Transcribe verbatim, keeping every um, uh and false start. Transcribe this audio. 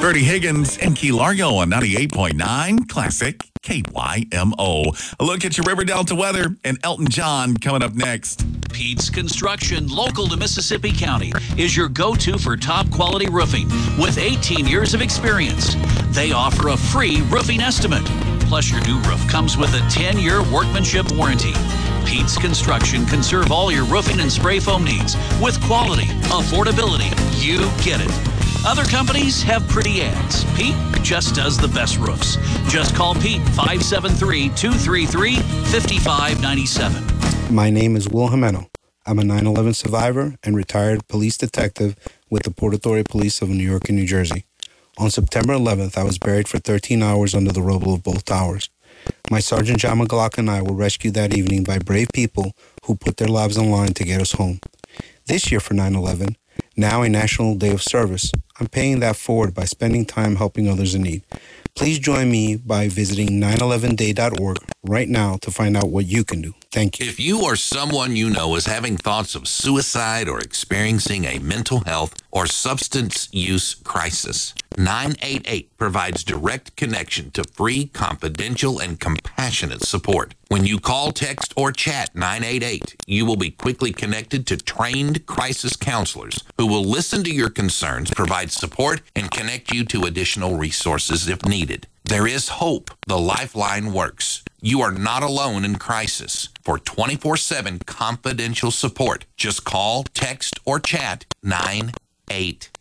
Bertie Higgins and Key Largo on ninety-eight point nine Classic K Y M O. A look at your River Delta weather and Elton John coming up next. Pete's Construction, local to Mississippi County, is your go-to for top quality roofing with eighteen years of experience. They offer a free roofing estimate. Plus, your new roof comes with a ten-year workmanship warranty. Pete's Construction can serve all your roofing and spray foam needs with quality, affordability. You get it. Other companies have pretty ads. Pete just does the best roofs. Just call Pete five seven three, two three three, five five nine seven. My name is Will Jimeno. I'm a nine eleven survivor and retired police detective with the Port Authority Police of New York and New Jersey. On September eleventh, I was buried for thirteen hours under the rubble of both towers. My Sergeant John McGlock and I were rescued that evening by brave people who put their lives on line to get us home. This year for nine eleven, now a National Day of Service, I'm paying that forward by spending time helping others in need. Please join me by visiting nine eleven day dot org right now to find out what you can do. Thank you. If you or someone you know is having thoughts of suicide or experiencing a mental health or substance use crisis, nine eight eight provides direct connection to free, confidential, and compassionate support. When you call, text, or chat nine eight eight, you will be quickly connected to trained crisis counselors who will listen to your concerns, provide support, and connect you to additional resources if needed. There is hope. The Lifeline works. You are not alone in crisis. For twenty-four seven confidential support, just call, text, or chat nine eight